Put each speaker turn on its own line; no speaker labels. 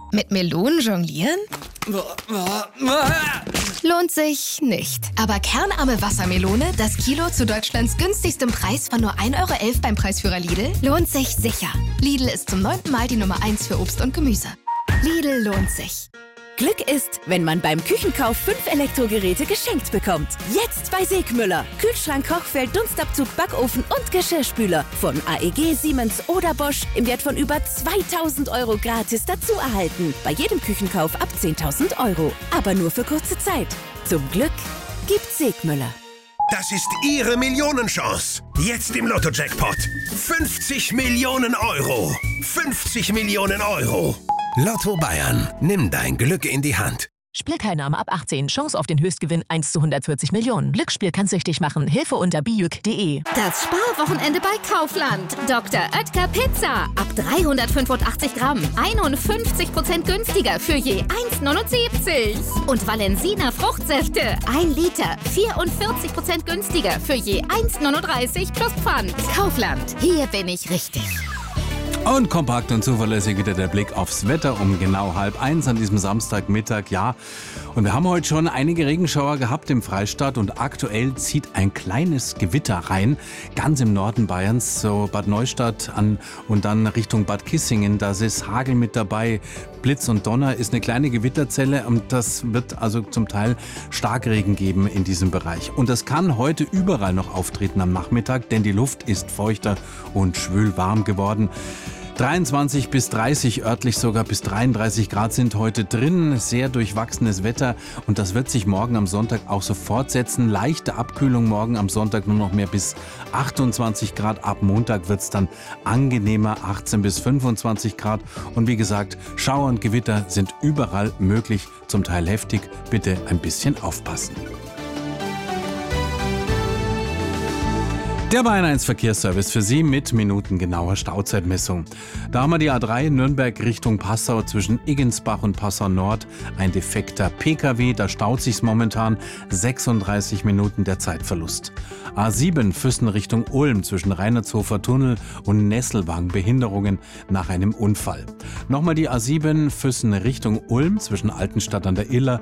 Mit Melonen jonglieren? Lohnt sich nicht. Aber kernarme Wassermelone, das Kilo zu Deutschlands günstigstem Preis von nur 1,11 € beim Preisführer Lidl, lohnt sich sicher. Lidl ist zum 9. Mal die Nummer 1 für Obst und Gemüse. Lidl lohnt sich.
Glück ist, wenn man beim Küchenkauf 5 Elektrogeräte geschenkt bekommt. Jetzt bei Segmüller. Kühlschrank, Kochfeld, Dunstabzug, Backofen und Geschirrspüler. Von AEG, Siemens oder Bosch im Wert von über 2.000 € gratis dazu erhalten. Bei jedem Küchenkauf ab 10.000 €. Aber nur für kurze Zeit. Zum Glück gibt Segmüller.
Das ist Ihre Millionenchance. Jetzt im Lotto-Jackpot. 50 Millionen €. 50 Millionen €. Lotto Bayern. Nimm dein Glück in die Hand.
Spielteilnahme ab 18. Chance auf den Höchstgewinn 1 zu 140 Millionen. Glücksspiel kann süchtig machen. Hilfe unter bijuk.de.
Das Sparwochenende bei Kaufland. Dr. Oetker Pizza. Ab 385 Gramm. 51% günstiger für je 1,79. Und Valensina Fruchtsäfte. 1 Liter. 44% günstiger für je 1,39 plus Pfand. Kaufland. Hier bin ich richtig.
Und kompakt und zuverlässig wieder der Blick aufs Wetter um genau 12:30 an diesem Samstagmittag. Ja, und wir haben heute schon einige Regenschauer gehabt im Freistaat und aktuell zieht ein kleines Gewitter rein, ganz im Norden Bayerns, so Bad Neustadt an und dann Richtung Bad Kissingen. Da ist Hagel mit dabei, Blitz und Donner ist eine kleine Gewitterzelle und das wird also zum Teil Starkregen geben in diesem Bereich. Und das kann heute überall noch auftreten am Nachmittag, denn die Luft ist feuchter und schwül warm geworden. 23 bis 30, örtlich sogar bis 33 Grad sind heute drin. Sehr durchwachsenes Wetter und das wird sich morgen am Sonntag auch so fortsetzen. Leichte Abkühlung morgen am Sonntag nur noch mehr bis 28 Grad. Ab Montag wird es dann angenehmer, 18 bis 25 Grad. Und wie gesagt, Schauer und Gewitter sind überall möglich, zum Teil heftig. Bitte ein bisschen aufpassen. Der Bayern 1 Verkehrsservice für Sie mit minutengenauer Stauzeitmessung. Da haben wir die A3 Nürnberg Richtung Passau zwischen Iggensbach und Passau Nord. Ein defekter PKW, da staut sich's momentan 36 Minuten der Zeitverlust. A7 Füssen Richtung Ulm zwischen Reinertshofer Tunnel und Nesselwang, Behinderungen nach einem Unfall. Nochmal die A7 Füssen Richtung Ulm zwischen Altenstadt an der Iller